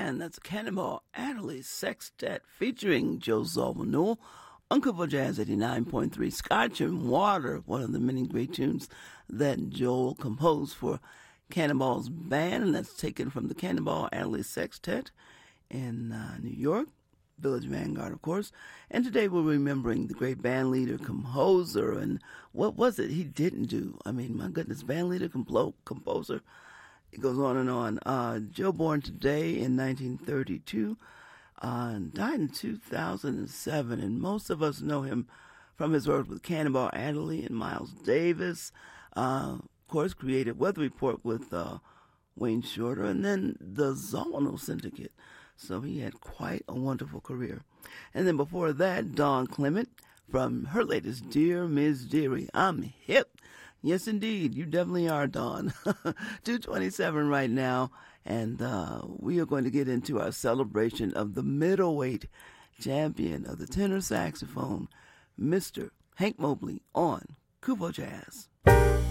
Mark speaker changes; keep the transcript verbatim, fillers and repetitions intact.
Speaker 1: Band. That's Cannonball Adderley Sextet featuring Joe Zawinul on Kupo Jazz eighty-nine point three. Scotch and Water, one of the many great tunes that Joel composed for Cannonball's band, and that's taken from the Cannonball Adderley Sextet in uh, New York, Village Vanguard, of course. And today we're remembering the great band leader, composer, and what was it he didn't do? I mean, my goodness, band leader, complo- composer. It goes on and on. Uh, Joe, born today in nineteen thirty-two, uh, died in two thousand seven, and most of us know him from his work with Cannonball Adderley and Miles Davis. Uh, of course, created Weather Report with uh, Wayne Shorter, and then the Zawinul Syndicate. So he had quite a wonderful career. And then before that, Dawn Clement from her latest Dear Miz Dearie. I'm hip. Yes, indeed. You definitely are, Dawn. two twenty-seven right now, and uh, we are going to get into our celebration of the middleweight champion of the tenor saxophone, Mister Hank Mobley, on Kupo Jazz.